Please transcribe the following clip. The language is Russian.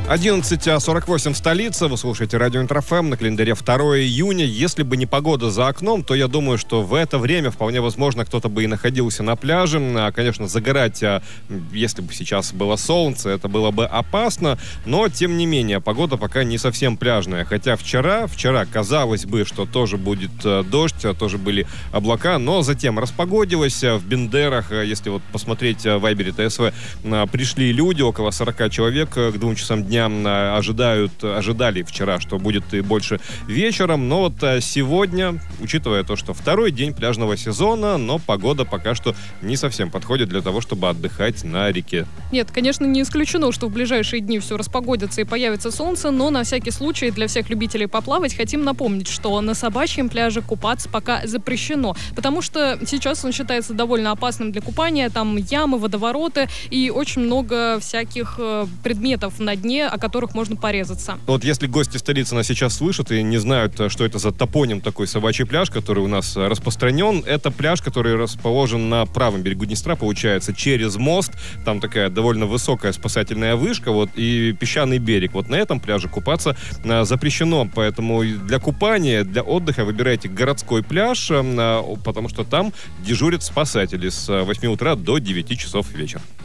11:48 в столице. Вы слушаете радио Интр-ФМ. На календаре 2 июня. Если бы не погода за окном, то я думаю, что в это время вполне возможно кто-то бы и находился на пляже. Конечно, загорать, если бы сейчас было солнце, это было бы опасно. Но, тем не менее, погода пока не совсем пляжная. Хотя вчера казалось бы, что тоже будет дождь, тоже были облака. Но затем распогодилось. В Бендерах, если вот посмотреть в Вайбере ТСВ, пришли люди, около 40 человек к 2 часам дня ожидали вчера, что будет и больше вечером. Но вот сегодня, учитывая то, что второй день пляжного сезона, но погода пока что не совсем подходит для того, чтобы отдыхать на реке. Нет, конечно, не исключено, что в ближайшие дни все распогодится и появится солнце, но на всякий случай для всех любителей поплавать хотим напомнить, что на Собачьем пляже купаться пока запрещено, потому что сейчас он считается довольно опасным для купания. Там ямы, водовороты и очень много всяких предметов на дне, о которых можно порезаться. Вот если гости столицы нас сейчас слышат и не знают, что это за топоним такой Собачий пляж, который у нас распространен, это пляж, который расположен на правом берегу Днестра, получается, через мост. Там такая довольно высокая спасательная вышка, вот, и песчаный берег. Вот на этом пляже купаться запрещено, поэтому для купания, для отдыха выбирайте городской пляж, потому что там дежурят спасатели с 8 утра до 9 часов вечера.